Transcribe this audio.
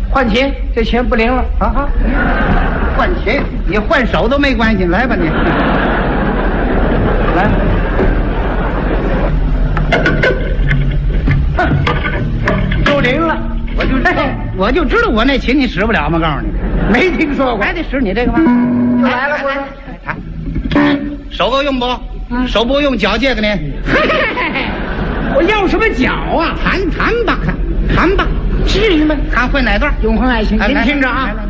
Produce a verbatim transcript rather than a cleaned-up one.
换琴，这琴不灵了啊哈！ 换琴，你换手都没关系，来吧你。 来，就灵了。 我就知道，我就知道我那琴你使不了嘛，告诉你， 没听说过， 还得使你这个吗？ 就来了，不是？ 弹，手够用不？ 嗯、 手不用脚借给你。 我要什么脚啊？ 弹弹吧，弹吧， 至于吗？ 弹会哪段？ 永恒爱情，您听着啊。